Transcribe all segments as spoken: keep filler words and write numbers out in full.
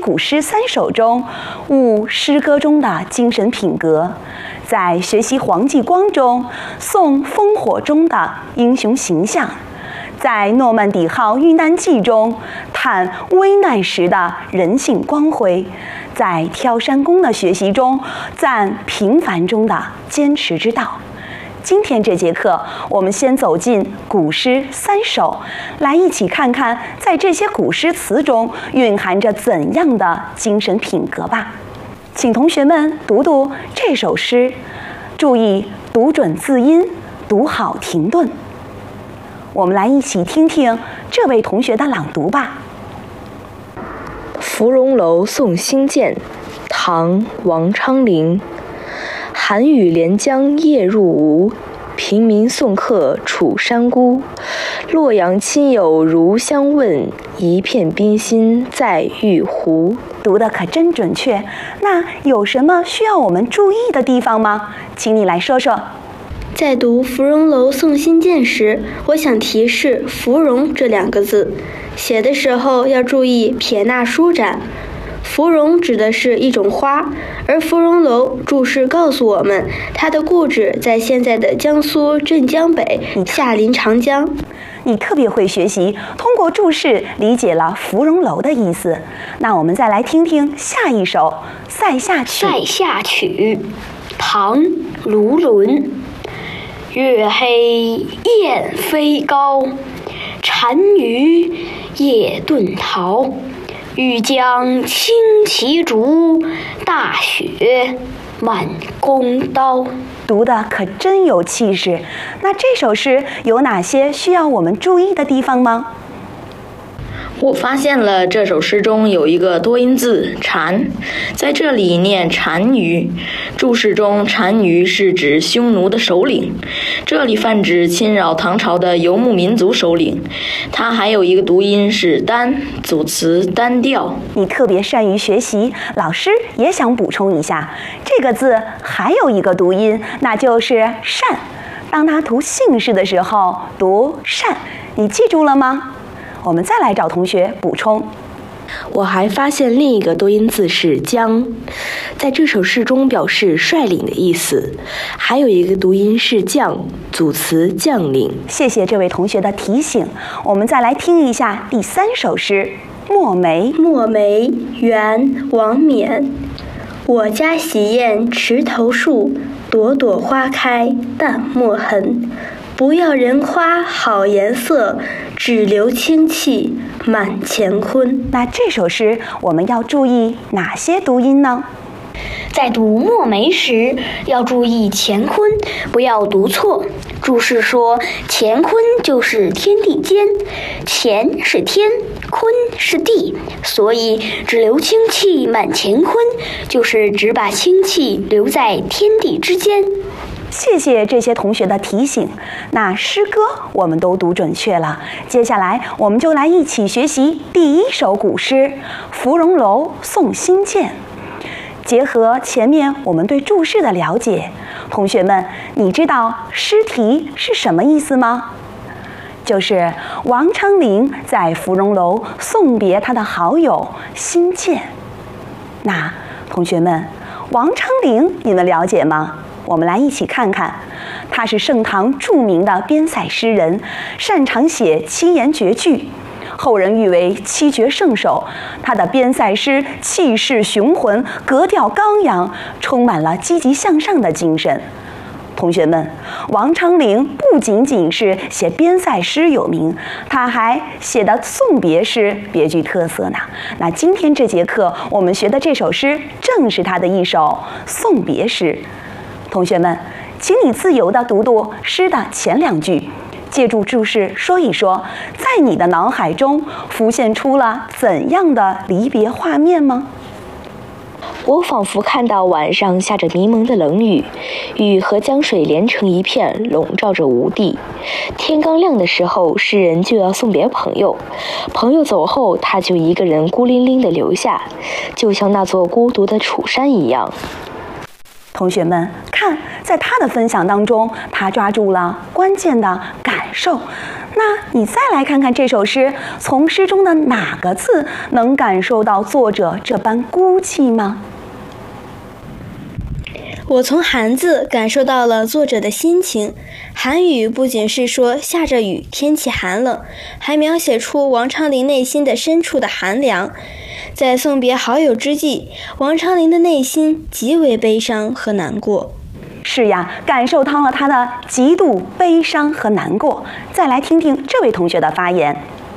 古诗三首中，悟诗歌中的精神品格，在学习黄继光中诵烽火中的英雄形象，在诺曼底号遇难记中探危难时的人性光辉，在挑山工的学习中赞平凡中的坚持之道。今天这节课，我们先走进古诗三首，来一起看看在这些古诗词中蕴含着怎样的精神品格吧。请同学们读读这首诗，注意读准字音，读好停顿。我们来一起听听这位同学的朗读吧。 芙蓉楼送辛渐，唐·王昌龄。寒雨连江夜入吴，平明送客楚山孤。洛阳亲友如相问，一片冰心在玉壶。 读得可真准确，那有什么需要我们注意的地方吗？请你来说说。 在读芙蓉楼送辛渐时，我想提示芙蓉这两个字，写的时候要注意撇捺舒展。芙蓉指的是一种花，而芙蓉楼注释告诉我们，它的故址在现在的江苏镇江北，下临长江。 你特别会学习，通过注释理解了芙蓉楼的意思。那我们再来听听下一首《塞下曲》。 塞下曲，唐·卢纶。月黑雁飞高，单于夜遁逃。欲将轻骑逐，大雪满弓刀。 读的可真有气势。那这首诗有哪些需要我们注意的地方吗？ 我发现了这首诗中有一个多音字单，在这里念单于。注释中单于是指匈奴的首领，这里泛指侵扰唐朝的游牧民族首领。它还有一个读音是单，组词单调。 你特别善于学习，老师也想补充一下，这个字还有一个读音，那就是善。当它读姓氏的时候读善，你记住了吗？我们再来找同学补充。 我还发现另一个多音字是将，在这首诗中表示率领的意思。还有一个读音是将，组词将领。 谢谢这位同学的提醒。我们再来听一下第三首诗《墨梅》。 墨梅，元，王冕。我家洗砚池头树，朵朵花开淡墨痕。不要人花好颜色，只留清气满乾坤。 那这首诗我们要注意哪些读音呢？ 在读墨梅时要注意乾坤，不要读错。注释说乾坤就是天地间，乾是天，坤是地，所以只留清气满乾坤，就是只把清气留在天地之间。 谢谢这些同学的提醒。那诗歌我们都读准确了，接下来我们就来一起学习第一首古诗《芙蓉楼送辛渐》。结合前面我们对注释的了解，同学们，你知道诗题是什么意思吗？就是王昌龄在芙蓉楼送别他的好友辛渐。那同学们，王昌龄你们了解吗？我们来一起看看，他是盛唐著名的边塞诗人，擅长写七言绝句，后人誉为七绝圣手。他的边塞诗气势雄浑，格调刚扬，充满了积极向上的精神。同学们，王昌龄不仅仅是写边塞诗有名，他还写的送别诗别具特色呢。那今天这节课我们学的这首诗正是他的一首送别诗。同学们，请你自由地读读诗的前两句，借助注释说一说，在你的脑海中浮现出了怎样的离别画面吗？ 我仿佛看到晚上下着迷蒙的冷雨，雨和江水连成一片，笼罩着吴地。天刚亮的时候，诗人就要送别朋友，朋友走后，他就一个人孤零零地留下，就像那座孤独的楚山一样。 同学们看，在他的分享当中，他抓住了关键的感受。 那你再来看看这首诗，从诗中的哪个字能感受到作者这般孤寂吗？ 我从寒字感受到了作者的心情。寒雨不仅是说下着雨，天气寒冷，还描写出王昌龄内心的深处的寒凉。在送别好友之际，王昌龄的内心极为悲伤和难过。 是呀，感受到了他的极度悲伤和难过。再来听听这位同学的发言。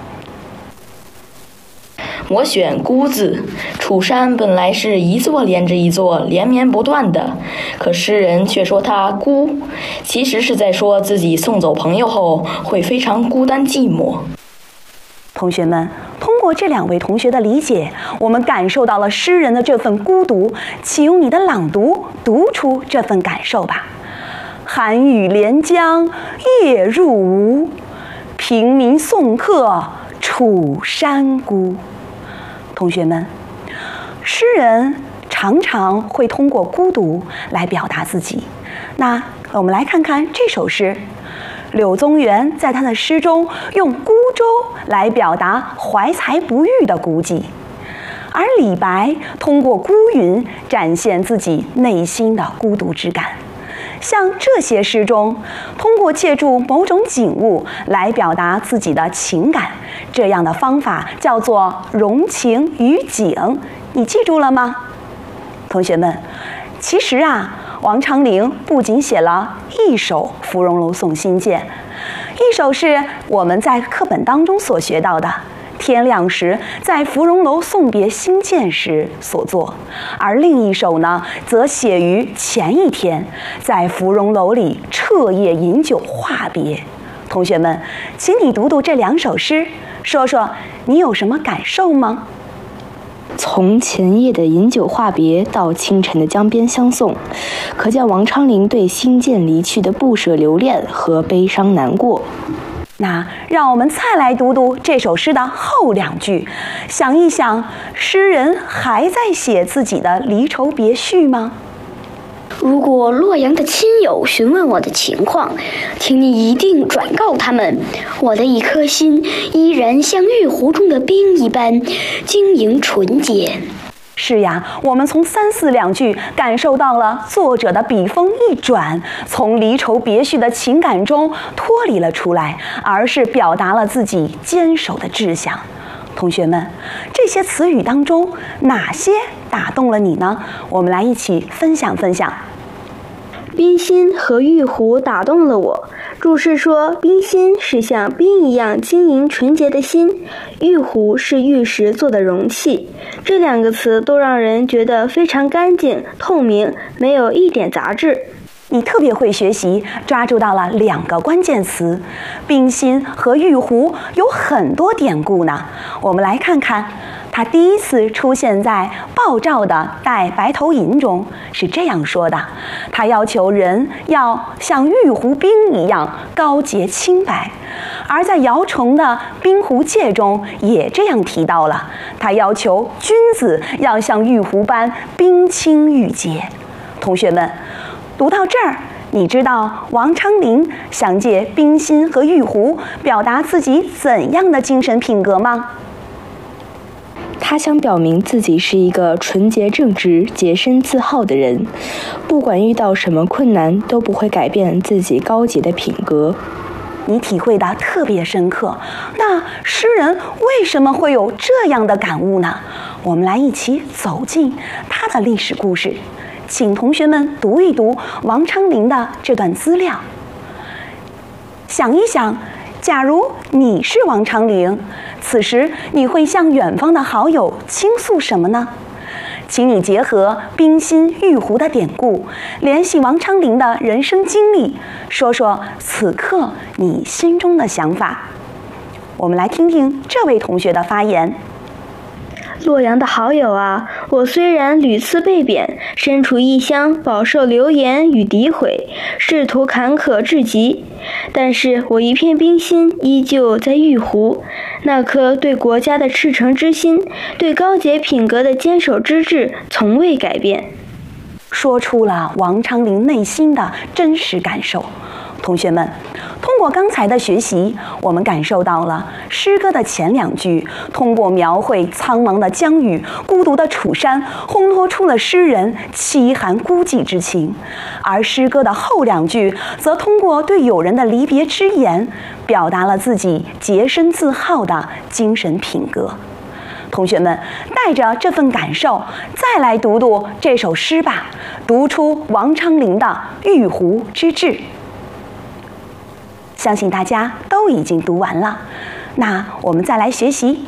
我选孤字，楚山本来是一座连着一座，连绵不断的，可诗人却说它孤，其实是在说自己送走朋友后会非常孤单寂寞。 同学们，通过这两位同学的理解，我们感受到了诗人的这份孤独，请用你的朗读读出这份感受吧。寒雨连江夜入吴，平明送客楚山孤。同学们，诗人常常会通过孤独来表达自己。那我们来看看这首诗。柳宗元在他的诗中用孤舟来表达怀才不遇的孤寂，而李白通过孤云展现自己内心的孤独之感。像这些诗中，通过借助某种景物来表达自己的情感，这样的方法叫做融情于景。你记住了吗？同学们，其实啊，王昌龄不仅写了一首《芙蓉楼送辛渐》，一首是我们在课本当中所学到的天亮时在芙蓉楼送别辛渐时所作，而另一首呢，则写于前一天，在芙蓉楼里彻夜饮酒话别。同学们，请你读读这两首诗，说说你有什么感受吗？ 从前夜的饮酒话别到清晨的江边相送，可见王昌龄对辛渐离去的不舍留恋和悲伤难过。 那让我们再来读读这首诗的后两句，想一想，诗人还在写自己的离愁别绪吗？ 如果洛阳的亲友询问我的情况，请你一定转告他们，我的一颗心依然像玉壶中的冰一般晶莹纯洁。 是呀，我们从三四两句感受到了作者的笔锋一转，从离愁别绪的情感中脱离了出来，而是表达了自己坚守的志向。同学们，这些词语当中哪些打动了你呢？我们来一起分享分享。 冰心和玉壶打动了我。注释说，冰心是像冰一样晶莹纯洁的心，玉壶是玉石做的容器。这两个词都让人觉得非常干净透明，没有一点杂质。 你特别会学习，抓住到了两个关键词，冰心和玉壶有很多典故呢。我们来看看，它第一次出现在鲍照的《戴白头吟》中，是这样说的：他要求人要像玉壶冰一样高洁清白。而在姚崇的《冰壶戒》中也这样提到了，他要求君子要像玉壶般冰清玉洁。同学们，读到这儿，你知道王昌龄想借冰心和玉壶表达自己怎样的精神品格吗？ 他想表明自己是一个纯洁正直、洁身自好的人，不管遇到什么困难，都不会改变自己高洁的品格。 你体会的特别深刻，那诗人为什么会有这样的感悟呢？我们来一起走进他的历史故事。请同学们读一读王昌龄的这段资料，想一想，假如你是王昌龄，此时你会向远方的好友倾诉什么呢？请你结合冰心玉壶的典故，联系王昌龄的人生经历，说说此刻你心中的想法。我们来听听这位同学的发言。 洛阳的好友啊，我虽然屡次被贬，身处异乡，饱受流言与诋毁，仕途坎坷至极，但是我一片冰心依旧在玉壶，那颗对国家的赤诚之心，对高洁品格的坚守之志，从未改变。 说出了王昌龄内心的真实感受。 同学们，通过刚才的学习，我们感受到了诗歌的前两句通过描绘苍茫的疆域、孤独的楚山，烘托出了诗人凄寒孤寂之情；而诗歌的后两句则通过对友人的离别之言，表达了自己洁身自好的精神品格。同学们，带着这份感受，再来读读这首诗吧，读出王昌龄的《玉壶之志》。相信大家都已经读完了，那我们再来学习